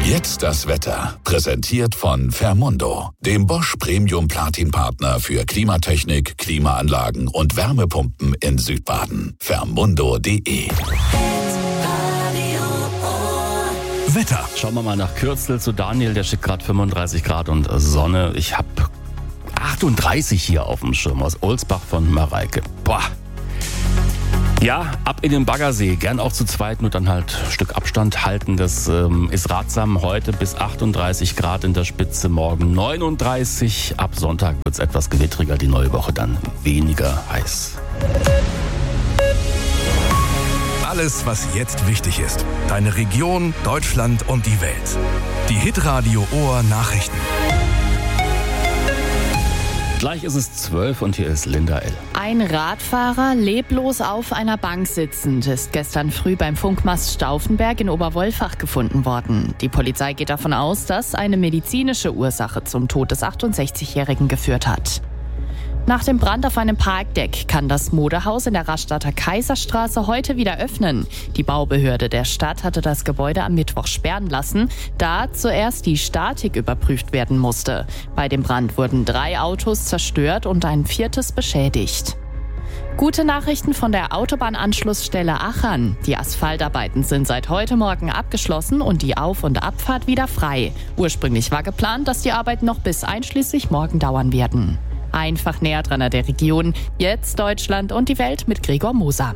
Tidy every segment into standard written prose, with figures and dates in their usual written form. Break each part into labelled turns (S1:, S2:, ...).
S1: Jetzt das Wetter. Präsentiert von Fermundo, dem Bosch Premium Platin Partner für Klimatechnik, Klimaanlagen und Wärmepumpen in Südbaden. Fermundo.de.
S2: Wetter.
S3: Schauen wir mal nach Kürzel zu Daniel, der schickt gerade 35 Grad und Sonne. Ich habe 38 hier auf dem Schirm aus Ohlsbach von Mareike. Boah. Ja, ab in den Baggersee, gern auch zu zweit, nur dann halt ein Stück Abstand halten. Das ist ratsam. Heute bis 38 Grad in der Spitze, morgen 39. Ab Sonntag wird es etwas gewittriger, die neue Woche dann weniger heiß.
S2: Alles, was jetzt wichtig ist. Deine Region, Deutschland und die Welt. Die Hitradio Ohr Nachrichten.
S3: Gleich ist es 12 und hier ist Linda L.
S4: Ein Radfahrer, leblos auf einer Bank sitzend, ist gestern früh beim Funkmast Stauffenberg in Oberwolfach gefunden worden. Die Polizei geht davon aus, dass eine medizinische Ursache zum Tod des 68-Jährigen geführt hat. Nach dem Brand auf einem Parkdeck kann das Modehaus in der Rastatter Kaiserstraße heute wieder öffnen. Die Baubehörde der Stadt hatte das Gebäude am Mittwoch sperren lassen, da zuerst die Statik überprüft werden musste. Bei dem Brand wurden 3 Autos zerstört und ein 4. beschädigt. Gute Nachrichten von der Autobahnanschlussstelle Achern. Die Asphaltarbeiten sind seit heute Morgen abgeschlossen und die Auf- und Abfahrt wieder frei. Ursprünglich war geplant, dass die Arbeiten noch bis einschließlich morgen dauern werden. Einfach näher dran an der Region. Jetzt Deutschland und die Welt mit Gregor Moser.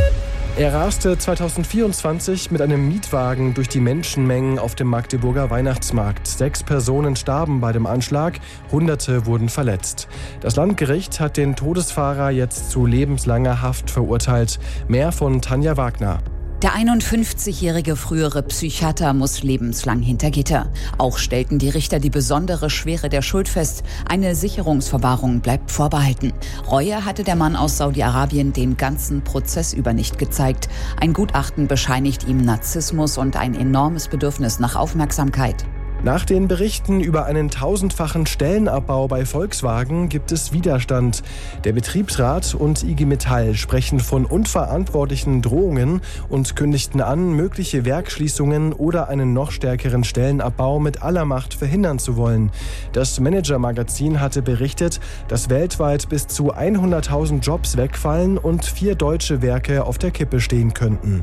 S5: Er raste 2024 mit einem Mietwagen durch die Menschenmengen auf dem Magdeburger Weihnachtsmarkt. 6 Personen starben bei dem Anschlag, Hunderte wurden verletzt. Das Landgericht hat den Todesfahrer jetzt zu lebenslanger Haft verurteilt. Mehr von Tanja Wagner.
S6: Der 51-jährige frühere Psychiater muss lebenslang hinter Gitter. Auch stellten die Richter die besondere Schwere der Schuld fest. Eine Sicherungsverwahrung bleibt vorbehalten. Reue hatte der Mann aus Saudi-Arabien den ganzen Prozess über nicht gezeigt. Ein Gutachten bescheinigt ihm Narzissmus und ein enormes Bedürfnis nach Aufmerksamkeit.
S5: Nach den Berichten über einen 1000-fachen Stellenabbau bei Volkswagen gibt es Widerstand. Der Betriebsrat und IG Metall sprechen von unverantwortlichen Drohungen und kündigten an, mögliche Werksschließungen oder einen noch stärkeren Stellenabbau mit aller Macht verhindern zu wollen. Das Manager-Magazin hatte berichtet, dass weltweit bis zu 100.000 Jobs wegfallen und 4 deutsche Werke auf der Kippe stehen könnten.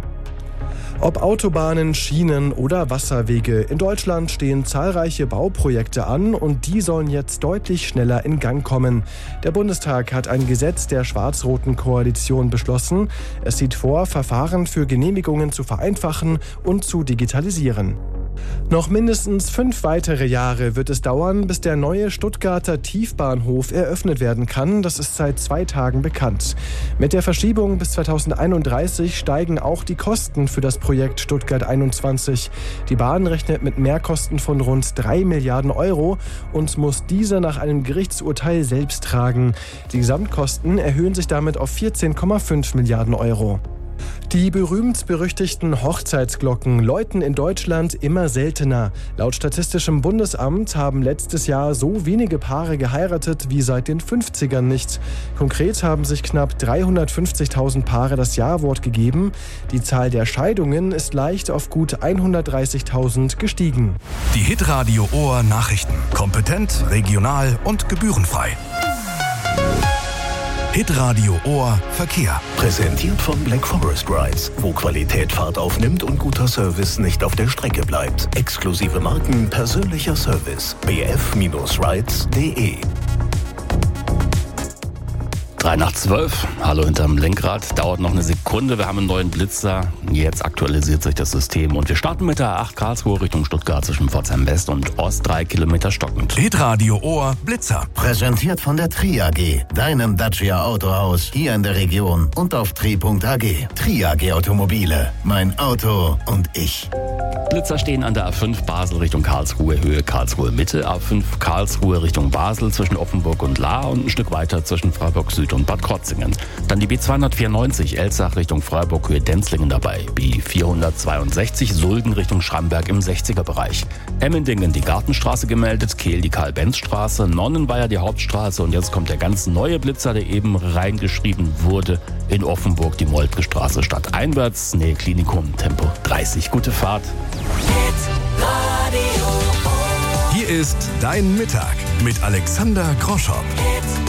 S5: Ob Autobahnen, Schienen oder Wasserwege, in Deutschland stehen zahlreiche Bauprojekte an und die sollen jetzt deutlich schneller in Gang kommen. Der Bundestag hat ein Gesetz der schwarz-roten Koalition beschlossen. Es sieht vor, Verfahren für Genehmigungen zu vereinfachen und zu digitalisieren. Noch mindestens 5 weitere Jahre wird es dauern, bis der neue Stuttgarter Tiefbahnhof eröffnet werden kann. Das ist seit 2 Tagen bekannt. Mit der Verschiebung bis 2031 steigen auch die Kosten für das Projekt Stuttgart 21. Die Bahn rechnet mit Mehrkosten von rund 3 Milliarden Euro und muss diese nach einem Gerichtsurteil selbst tragen. Die Gesamtkosten erhöhen sich damit auf 14,5 Milliarden Euro. Die berühmt-berüchtigten Hochzeitsglocken läuten in Deutschland immer seltener. Laut Statistischem Bundesamt haben letztes Jahr so wenige Paare geheiratet wie seit den 50ern nicht. Konkret haben sich knapp 350.000 Paare das Ja-Wort gegeben. Die Zahl der Scheidungen ist leicht auf gut 130.000 gestiegen.
S2: Die Hitradio Ohr Nachrichten. Kompetent, regional und gebührenfrei. Hitradio Ohr Verkehr.
S7: Präsentiert von Black Forest Rides, wo Qualität Fahrt aufnimmt und guter Service nicht auf der Strecke bleibt. Exklusive Marken, persönlicher Service. bf-rides.de.
S3: 3:12. Hallo hinterm Lenkrad. Dauert noch eine Sekunde. Wir haben einen neuen Blitzer. Jetzt aktualisiert sich das System. Und wir starten mit der A8 Karlsruhe Richtung Stuttgart zwischen Pforzheim West und Ost 3 Kilometer stockend.
S2: Hitradio Ohr Blitzer.
S7: Präsentiert von der Tri AG, deinem Dacia Autohaus hier in der Region und auf tri.ag. Tri AG Automobile. Mein Auto und ich.
S3: Blitzer stehen an der A5 Basel Richtung Karlsruhe, Höhe Karlsruhe Mitte. A5 Karlsruhe Richtung Basel zwischen Offenburg und Lahr und ein Stück weiter zwischen Freiburg Süd und Bad Krotzingen. Dann die B294 Elzach Richtung Freiburg, Höhe Denzlingen dabei. B462 Sulden Richtung Schramberg im 60er-Bereich. Emmendingen die Gartenstraße gemeldet, Kehl die Karl-Benz-Straße, Nonnenweier die Hauptstraße und jetzt kommt der ganz neue Blitzer, der eben reingeschrieben wurde, in Offenburg die Moltke Straße stadteinwärts, Nähe Klinikum, Tempo 30. Gute Fahrt.
S8: Hit Radio.
S2: Hier ist Dein Mittag mit Alexander Groschow.